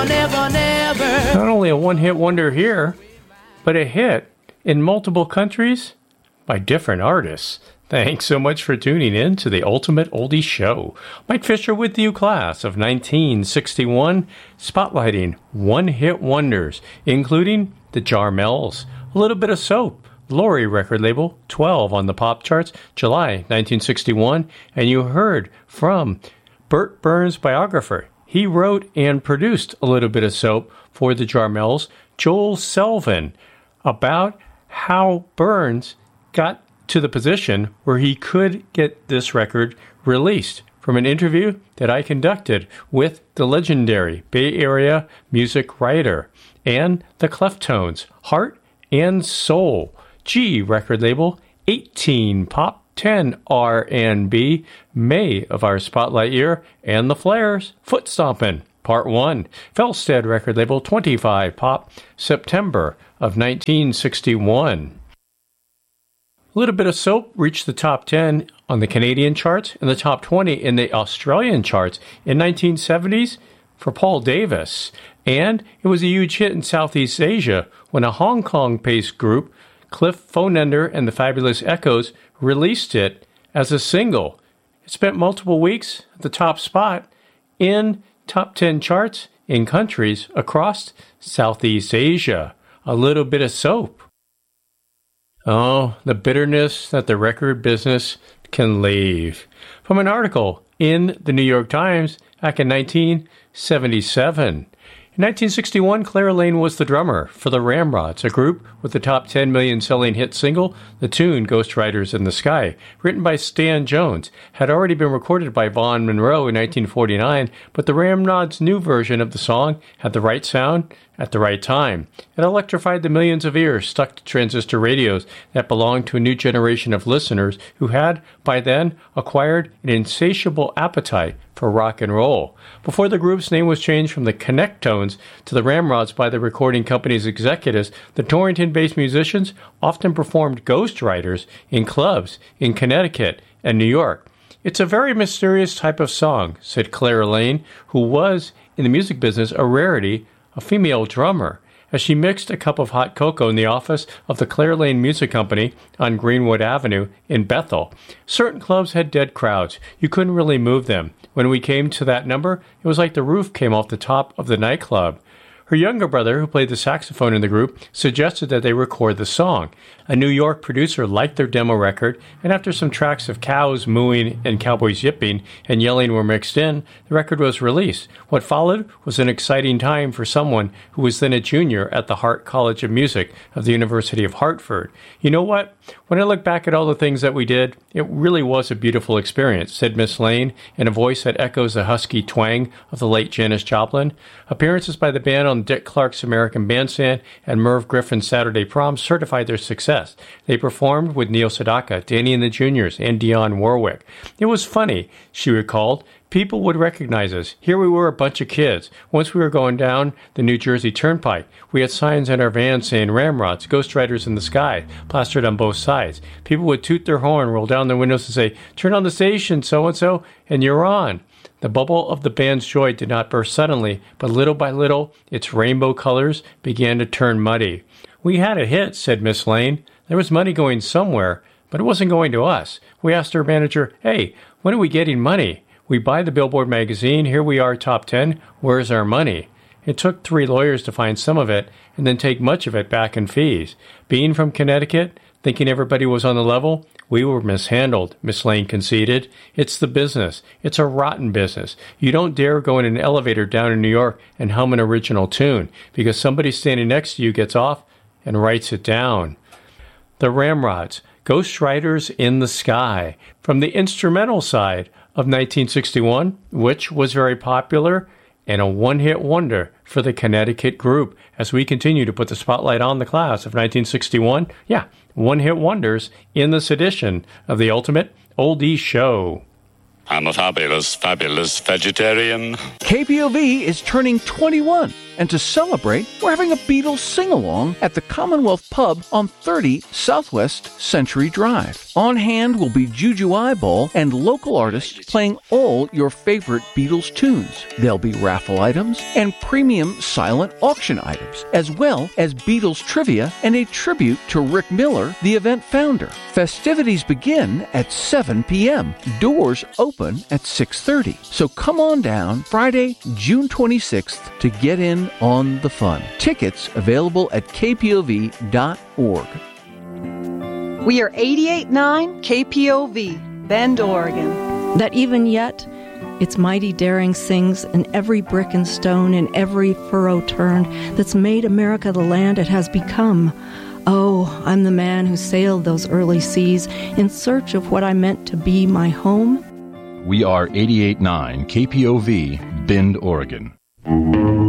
Never, never. Not only a one-hit wonder here, but a hit in multiple countries by different artists. Thanks so much for tuning in to the Ultimate Oldie Show. Mike Fisher with you, class of 1961, spotlighting one-hit wonders, including the Jarmels, A Little Bit of Soap, Lorry record label, 12 on the pop charts, July 1961, and you heard from Bert Burns' biographer. He wrote and produced A Little Bit of Soap for the Jarmels, Joel Selvin, about how Burns got to the position where he could get this record released from an interview that I conducted with the legendary Bay Area music writer and the Cleftones, Heart and Soul, G record label, 18 pop, 10 R&B, May of our spotlight year, and the Flares, Foot Stompin', Part 1, Felstead record label, 25 pop, September of 1961. A Little Bit of Soap reached the top 10 on the Canadian charts and the top 20 in the Australian charts in 1970s for Paul Davis. And it was a huge hit in Southeast Asia when a Hong Kong-based group, Cliff Fonender and the Fabulous Echoes, released it as a single. It spent multiple weeks at the top spot in top 10 charts in countries across Southeast Asia. A Little Bit of Soap. Oh, the bitterness that the record business can leave. From an article in the New York Times back in 1977. In 1961, Clara Lane was the drummer for the Ramrods, a group with the top 10 million selling hit single, the tune Ghostwriters in the Sky, written by Stan Jones, had already been recorded by Vaughn Monroe in 1949, but the Ramrods' new version of the song had the right sound at the right time. It electrified the millions of ears stuck to transistor radios that belonged to a new generation of listeners who had, by then, acquired an insatiable appetite for rock and roll. Before the group's name was changed from the Connectones to the Ramrods by the recording company's executives, the Torrington-based musicians often performed Ghostwriters in clubs in Connecticut and New York. It's a very mysterious type of song, said Clara Lane, who was, in the music business, a rarity, a female drummer, as she mixed a cup of hot cocoa in the office of the Clara Lane Music Company on Greenwood Avenue in Bethel. Certain clubs had dead crowds. You couldn't really move them. When we came to that number, it was like the roof came off the top of the nightclub. Her younger brother, who played the saxophone in the group, suggested that they record the song. A New York producer liked their demo record, and after some tracks of cows mooing and cowboys yipping and yelling were mixed in, the record was released. What followed was an exciting time for someone who was then a junior at the Hart College of Music of the University of Hartford. You know what? When I look back at all the things that we did, it really was a beautiful experience, said Miss Lane, in a voice that echoes the husky twang of the late Janis Joplin. Appearances by the band on Dick Clark's American Bandstand and Merv Griffin's Saturday Prom certified their success. They performed with Neil Sedaka, Danny and the Juniors, and Dionne Warwick. It was funny, she recalled. People would recognize us. Here we were, a bunch of kids. Once we were going down the New Jersey Turnpike, we had signs in our van saying Ramrods, Ghostwriters in the Sky, plastered on both sides. People would toot their horn, roll down their windows and say, "Turn on the station, so-and-so, and you're on." The bubble of the band's joy did not burst suddenly, but little by little, its rainbow colors began to turn muddy. "We had a hit," said Miss Lane. "There was money going somewhere, but it wasn't going to us. We asked our manager, 'Hey, when are we getting money? We buy the Billboard magazine. Here we are, top 10. Where's our money?' It took 3 lawyers to find some of it and then take much of it back in fees. Being from Connecticut, thinking everybody was on the level, we were mishandled," Miss Lane conceded. "It's the business. It's a rotten business. You don't dare go in an elevator down in New York and hum an original tune because somebody standing next to you gets off and writes it down." The Ramrods, Ghostwriters in the Sky, from the instrumental side of 1961, which was very popular and a one-hit wonder for the Connecticut group. As we continue to put the spotlight on the class of 1961, one-hit wonders in this edition of the Ultimate Oldie Show. I'm a fabulous, fabulous vegetarian. KPOV is turning 21, And to celebrate, we're having a Beatles sing-along at the Commonwealth Pub on 30 Southwest Century Drive. On hand will be Juju Eyeball and local artists playing all your favorite Beatles tunes. There'll be raffle items and premium silent auction items, as well as Beatles trivia and a tribute to Rick Miller, the event founder. Festivities begin at 7 p.m. Doors open at 6:30. So come on down Friday, June 26th to get in on the fun. Tickets available at kpov.org. We are 88.9 KPOV, Bend, Oregon. That even yet, its mighty daring sings in every brick and stone, in every furrow turned, that's made America the land it has become. Oh, I'm the man who sailed those early seas in search of what I meant to be my home. We are 88.9 KPOV, Bend, Oregon.